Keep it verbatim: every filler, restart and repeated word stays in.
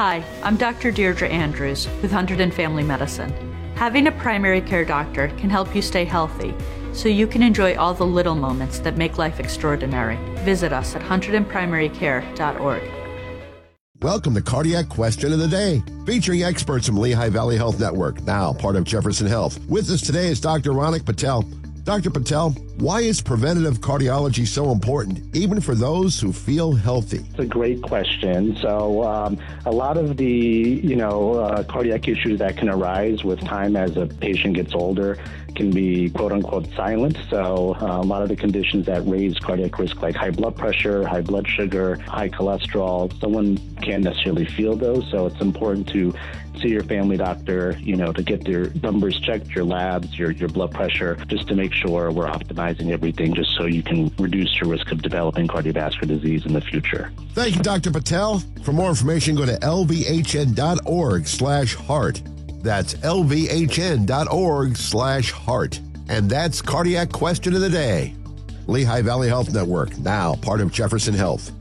Hi, I'm Doctor Deirdre Andrews with Hunterdon Family Medicine. Having a primary care doctor can help you stay healthy, so you can enjoy all the little moments that make life extraordinary. Visit us at hunterdon primary care dot org. Welcome to Cardiac Question of the Day, featuring experts from Lehigh Valley Health Network, now part of Jefferson Health. With us today is Doctor Ronak Patel. Doctor Patel, why is preventative cardiology so important, even for those who feel healthy? It's a great question. So um, a lot of the, you know, uh, cardiac issues that can arise with time as a patient gets older can be quote-unquote silent. So uh, a lot of the conditions that raise cardiac risk, like high blood pressure, high blood sugar, high cholesterol, someone can't necessarily feel those. So it's important to see your family doctor, you know, to get their numbers checked, your labs, your, your blood pressure, just to make sure we're optimizing everything, just so you can reduce your risk of developing cardiovascular disease in the future. Thank you, Doctor Patel. For more information, go to L V H N dot org slash heart. That's L V H N dot org slash heart. And that's Cardiac Question of the Day. Lehigh Valley Health Network, now part of Jefferson Health.